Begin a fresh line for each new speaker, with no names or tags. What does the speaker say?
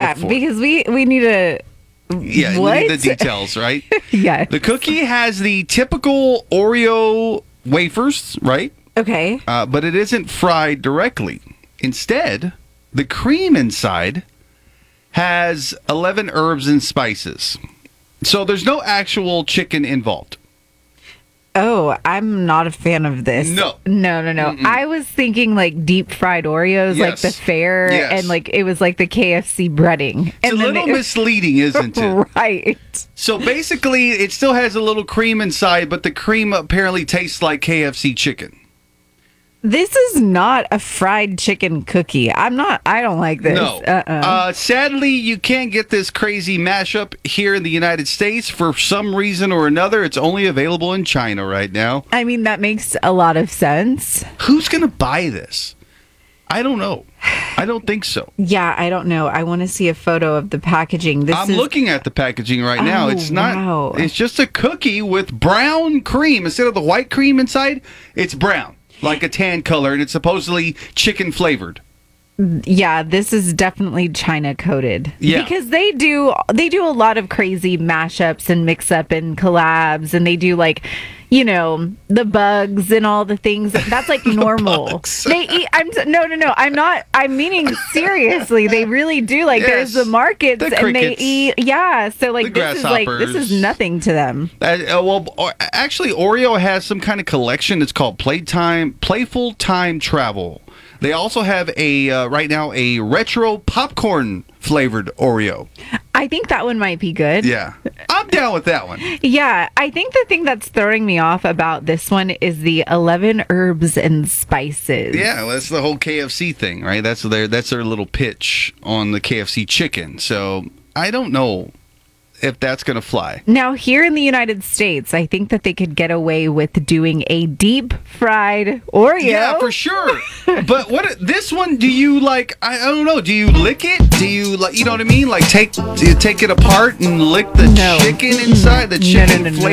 Yeah, because we need a...
Yeah,
what?
we need the details, right?
Yeah.
The cookie has the typical Oreo wafers, right?
Okay.
But it isn't fried directly. Instead, the cream inside has 11 herbs and spices. So there's no actual chicken involved.
Oh, I'm not a fan of this.
No.
No. Mm-mm. I was thinking like deep fried Oreos,
Yes.
like the fair,
Yes.
and like it was like the KFC breading.
It's a little misleading, isn't it?
Right.
So basically, it still has a little cream inside, but the cream apparently tastes like KFC chicken.
This is not a fried chicken cookie. I don't like this.
No. Sadly, you can't get this crazy mashup here in the United States. For some reason or another, it's only available in China right now.
I mean, that makes a lot of sense.
Who's going to buy this? I don't know. I don't think so.
Yeah, I don't know. I want to see a photo of the packaging.
I'm looking at the packaging right now.
Oh,
It's not.
wow.
It's just a cookie with brown cream. Instead of the white cream inside, it's brown. Like a tan color, and it's supposedly chicken flavored.
Yeah, this is definitely China coded.
Yeah.
Because they do a lot of crazy mashups and mix up and collabs, and they do like, the bugs and all the things. That's like normal. They eat. No. I'm meaning seriously. They really do. Like
Yes.
there's the markets
The
and they
crickets.
eat. Yeah. So like
The
this is nothing to them.
Actually, Oreo has some kind of collection. It's called Playful Time Travel. They also have right now a retro popcorn flavored Oreo.
I think that one might be good.
Yeah, I'm down with that one.
Yeah, I think the thing that's throwing me off about this one is the 11 herbs and spices.
Yeah, well, that's the whole KFC thing, right? That's their little pitch on the KFC chicken. So I don't know if that's going to fly.
Now, here in the United States, I think that they could get away with doing a deep fried Oreo.
Yeah, for sure. But this one, do you like, I don't know, do you lick it? Do you, like, you know what I mean? Like, do you take it apart and lick the chicken inside? The chicken flavor?